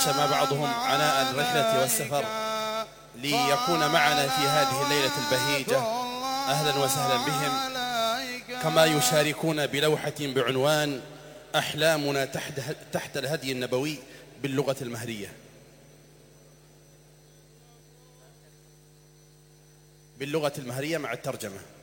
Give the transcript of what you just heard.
سما بعضهم عناء الرحلة والسفر ليكون معنا في هذه الليلة البهيجة. أهلا وسهلا بهم، كما يشاركون بلوحة بعنوان أحلامنا تحت الهدي النبوي باللغة المهرية. باللغة المهرية مع الترجمة.